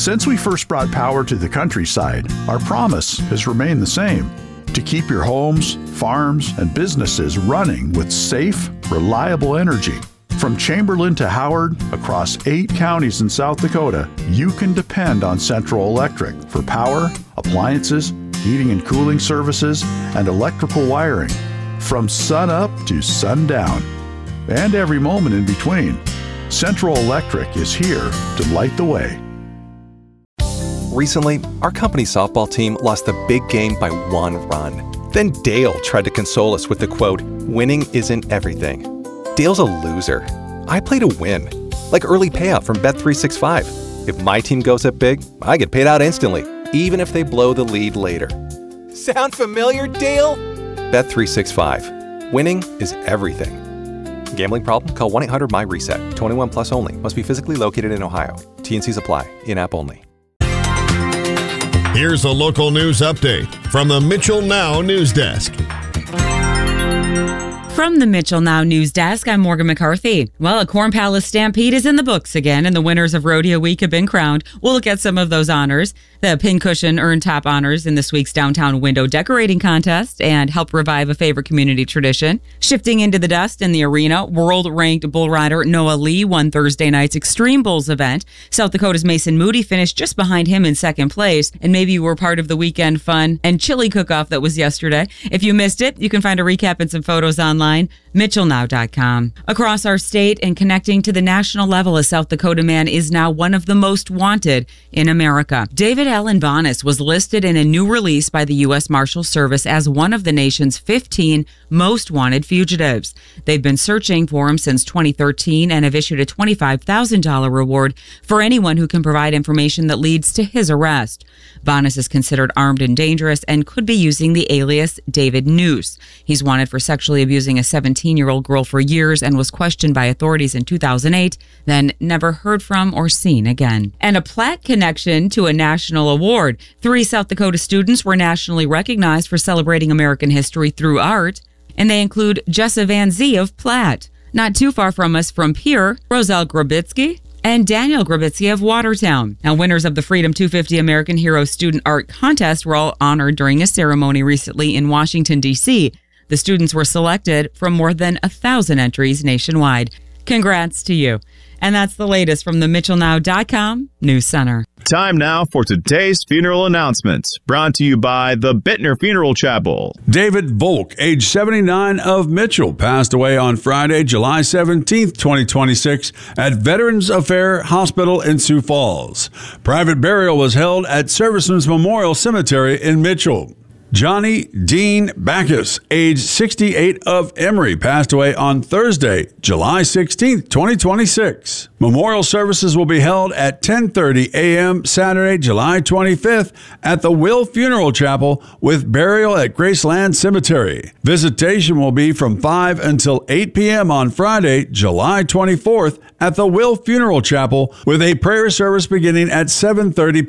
Since we first brought power to the countryside, our promise has remained the same: to keep your homes, farms, and businesses running with safe, reliable energy. From Chamberlain to Howard, across 8 counties in South Dakota, you can depend on Central Electric for power, appliances, heating and cooling services, and electrical wiring. From sun up to sundown, and every moment in between, Central Electric is here to light the way. Recently, our company softball team lost the big game by 1 run. Then Dale tried to console us with the quote, "Winning isn't everything." Dale's a loser. I play to win, like early payout from Bet365. If my team goes up big, I get paid out instantly, even if they blow the lead later. Sound familiar, Dale? Bet365. Winning is everything. Gambling problem? Call 1-800-MY-RESET. 21 plus only. Must be physically located in Ohio. T&Cs apply. In-app only. Here's a local news update from the Mitchell Now News Desk. From the Mitchell Now News Desk, I'm Morgan McCarthy. Well, a Corn Palace Stampede is in the books again, and the winners of Rodeo Week have been crowned. We'll look at some of those honors. The Pincushion earned top honors in this week's downtown window decorating contest and helped revive a favorite community tradition. Shifting into the dust in the arena, world-ranked bull rider Noah Lee won Thursday night's Extreme Bulls event. South Dakota's Mason Moody finished just behind him in second place, and maybe you were part of the weekend fun and chili cook-off that was yesterday. If you missed it, you can find a recap and some photos online. MitchellNow.com. Across our state and connecting to the national level, a South Dakota man is now one of the most wanted in America. David Allen Bonas was listed in a new release by the U.S. Marshal Service as one of the nation's 15 most wanted fugitives. They've been searching for him since 2013 and have issued a $25,000 reward for anyone who can provide information that leads to his arrest. Bonas is considered armed and dangerous and could be using the alias David Noose. He's wanted for sexually abusing a 17-year-old girl for years and was questioned by authorities in 2008, then never heard from or seen again. And a Platt connection to a national award. 3 South Dakota students were nationally recognized for celebrating American history through art, and they include Jessa Van Zee of Platt. Not too far from us from Pierre, Roselle Grabitsky, and Daniel Grabitsky of Watertown. Now, winners of the Freedom 250 American Hero Student Art Contest were all honored during a ceremony recently in Washington, D.C. The students were selected from more than 1,000 entries nationwide. Congrats to you. And that's the latest from the MitchellNow.com News Center. Time now for today's funeral announcements, brought to you by the Bittner Funeral Chapel. David Volk, age 79, of Mitchell, passed away on Friday, July 17th, 2026, at Veterans Affairs Hospital in Sioux Falls. Private burial was held at Servicemen's Memorial Cemetery in Mitchell. Johnny Dean Backus, age 68, of Emory, passed away on Thursday, July 16th, 2026. Memorial services will be held at 10:30 a.m. Saturday, July 25th at the Will Funeral Chapel with burial at Graceland Cemetery. Visitation will be from 5 until 8 p.m. on Friday, July 24th at the Will Funeral Chapel with a prayer service beginning at 7:30 p.m.